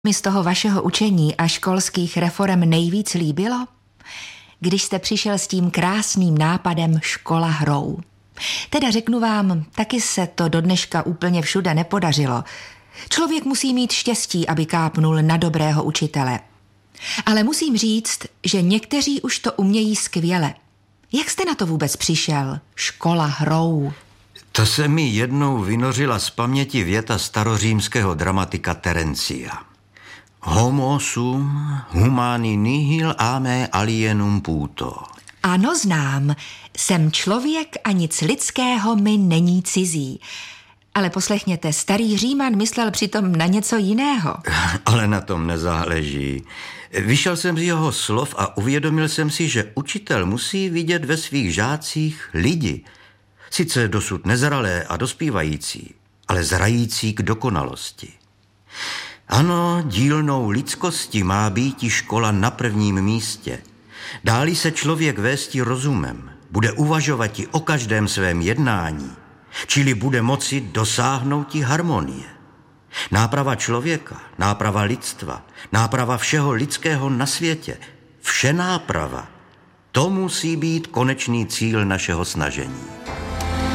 mi z toho vašeho učení a školských reforem nejvíc líbilo? Když jste přišel s tím krásným nápadem škola hrou. Teda řeknu vám, taky se to do dneška úplně všude nepodařilo. Člověk musí mít štěstí, aby kápnul na dobrého učitele. Ale musím říct, že někteří už to umějí skvěle. Jak jste na to vůbec přišel? Škola hrou. To se mi jednou vynořila z paměti věta starořímského dramatika Terencia. Homo sum humani nihil ame alienum puto. Ano, znám. Jsem člověk a nic lidského mi není cizí. Ale poslechněte, starý Říman myslel přitom na něco jiného. Ale na tom nezáleží. Vyšel jsem z jeho slov a uvědomil jsem si, že učitel musí vidět ve svých žácích lidi. Sice dosud nezralé a dospívající, ale zrající k dokonalosti. Ano, dílnou lidskosti má být škola na prvním místě. Dá-li se člověk vésti rozumem, bude uvažovat i o každém svém jednání, čili bude moci dosáhnout i harmonie. Náprava člověka, náprava lidstva, náprava všeho lidského na světě, vše náprava, to musí být konečný cíl našeho snažení.